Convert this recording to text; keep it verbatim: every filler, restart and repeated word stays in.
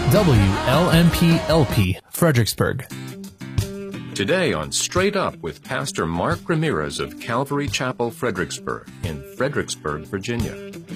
W L M P L P, Fredericksburg. Today on Straight Up with Pastor Mark Ramirez of Calvary Chapel, Fredericksburg, in Fredericksburg, Virginia.